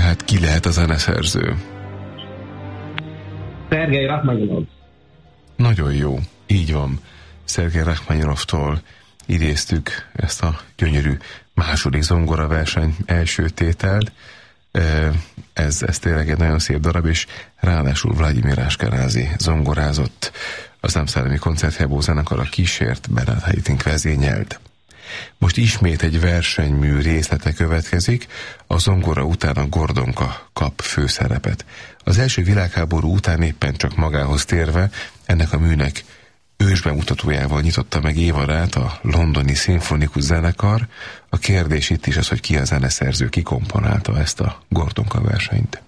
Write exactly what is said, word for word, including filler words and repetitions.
Tehát ki lehet a zeneszerző? Szergej Rachmaninov. Nagyon jó, így van. Szergej Rachmaninovtól idéztük ezt a gyönyörű második zongoraverseny első tételt. Ez, ez tényleg egy nagyon szép darab, és ráadásul Vladimir Ashkenazi zongorázott, az Amsterdami Koncertgebouw zenekar a kísért, Bernard Haitink vezényelt. Most ismét egy versenymű részlete következik, a zongora után a Gordonka kap főszerepet. Az első világháború után éppen csak magához térve ennek a műnek ősbemutatójával nyitotta meg évadát a londoni szimfonikus zenekar. A kérdés itt is az, hogy ki a zeneszerző, ki komponálta ezt a Gordonka versenyt.